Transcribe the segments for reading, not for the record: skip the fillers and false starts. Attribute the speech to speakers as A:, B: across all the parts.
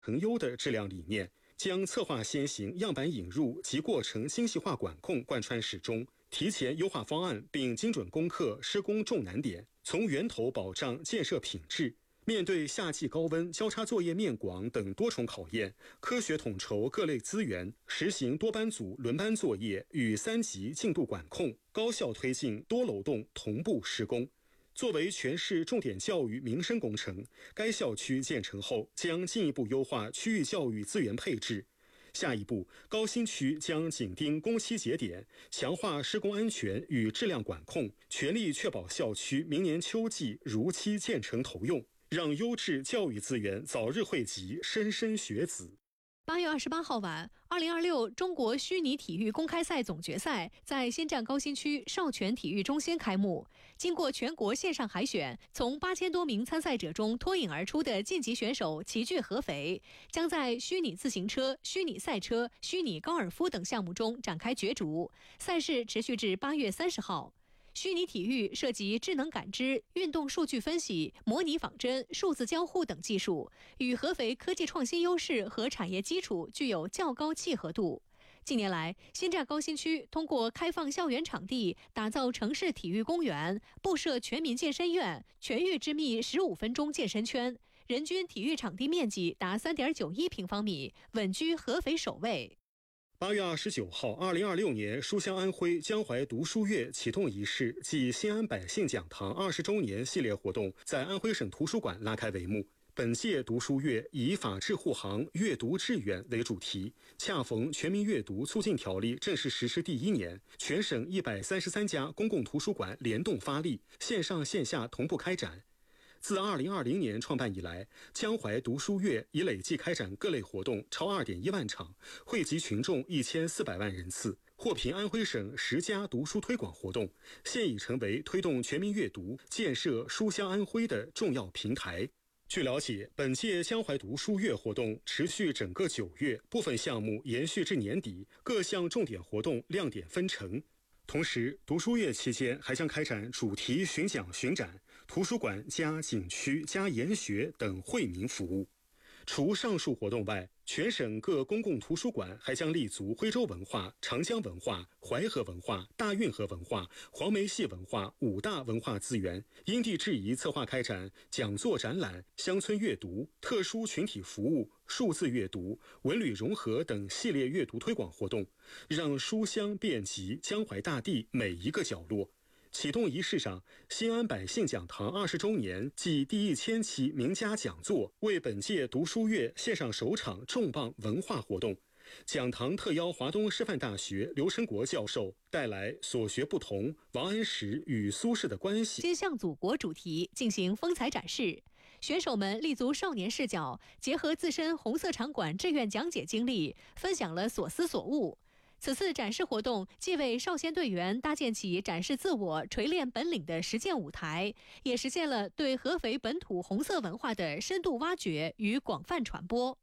A: 成优的质量理念，将策划先行、样板引入及过程精细化管控贯穿始终，提前优化方案并精准攻克施工重难点，从源头保障建设品质。面对夏季高温、交叉作业面广等多重考验，科学统筹各类资源，实行多班组轮班作业与3级进度管控，高效推进多楼栋同步施工。作为全市重点教育民生工程，该校区建成后将进一步优化区域教育资源配置。下一步，高新区将紧盯工期节点，强化施工安全与质量管控，全力确保校区明年秋季如期建成投用，让优质教育资源早日惠及莘莘学子。
B: 8月28号晚，2026中国虚拟体育公开赛总决赛在新站高新区少泉体育中心开幕。经过全国线上海选，从8000多名参赛者中脱颖而出的晋级选手齐聚合肥，将在虚拟自行车、虚拟赛车、虚拟高尔夫等项目中展开角逐。赛事持续至8月30号。虚拟体育涉及智能感知、运动数据分析、模拟仿真、数字交互等技术，与合肥科技创新优势和产业基础具有较高契合度。近年来，新站高新区通过开放校园场地，打造城市体育公园，布设全民健身院、全域致密15分钟健身圈，人均体育场地面积达3.91平方米，稳居合肥首位。
A: 8月29号，2026年书香安徽江淮读书月启动仪式暨新安百姓讲堂20周年系列活动在安徽省图书馆拉开帷幕。本届读书月以法治护航、阅读致远为主题，恰逢全民阅读促进条例正式实施第1年，全省133家公共图书馆联动发力，线上线下同步开展。自2020年创办以来，江淮读书月已累计开展各类活动超2.1万场，惠及群众1400万人次，获评安徽省10佳读书推广活动，现已成为推动全民阅读、建设书香安徽的重要平台。据了解，本届江淮读书月活动持续整个9月，部分项目延续至年底，各项重点活动亮点纷呈。同时，读书月期间还将开展主题巡讲巡展、图书馆加景区加研学等惠民服务。除上述活动外，全省各公共图书馆还将立足徽州文化、长江文化、淮河文化、大运河文化、黄梅戏文化5大文化资源，因地制宜策划开展讲座展览、乡村阅读、特殊群体服务、数字阅读、文旅融合等系列阅读推广活动，让书香遍及江淮大地每一个角落。启动仪式上，新安百姓讲堂20周年暨第1000期名家讲座为本届读书月献上首场重磅文化活动。讲堂特邀华东师范大学刘成国教授带来所学不同、王安石与苏轼的关系
B: 肩向祖国主题进行风采展示，选手们立足少年视角，结合自身红色场馆志愿讲解经历，分享了所思所悟。此次展示活动既为少先队员搭建起展示自我、锤炼本领的实践舞台，也实现了对合肥本土红色文化的深度挖掘与广泛传播。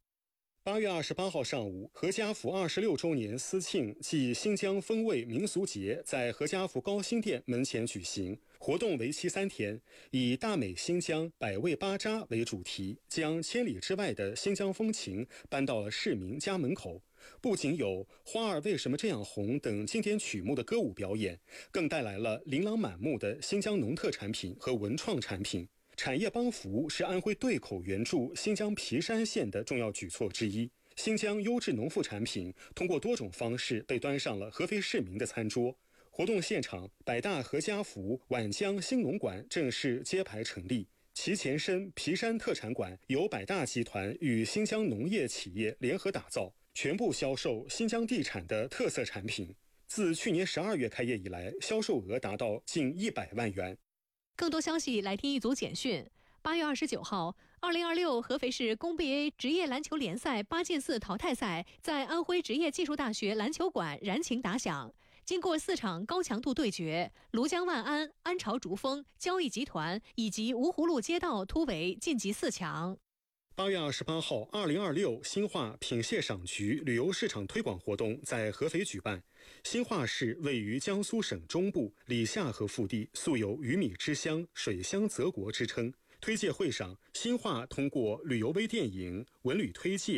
A: 8月28号上午，何家府26周年思庆暨新疆风味民俗节在何家府高新店门前举行。活动为期3天，以大美新疆百味巴扎为主题，将千里之外的新疆风情搬到了市民家门口。不仅有花儿为什么这样红等经典曲目的歌舞表演，更带来了琳琅满目的新疆农特产品和文创产品。产业帮扶是安徽对口援助新疆皮山县的重要举措之一。新疆优质农副产品通过多种方式被端上了合肥市民的餐桌。活动现场，百大何家福皖江新农馆正式揭牌成立，其前身皮山特产馆由百大集团与新疆农业企业联合打造，全部销售新疆地产的特色产品。自去年12月开业以来，销售额达到近100万元。
B: 更多消息来听一组简讯。8月29号，2026合肥市工 BA 职业篮球联赛8进4淘汰赛在安徽职业技术大学篮球馆燃情打响。经过4场高强度对决，庐江万安、安巢竹峰、交易集团以及芜湖路街道突围晋级4强。
A: 8月28号，2026新化品蟹赏菊旅游市场推广活动在合肥举办。新化市位于江苏省中部，里夏河腹地，素有鱼米之乡、水乡泽国之称。 推介会上，新华通过旅游微电影、文旅推介、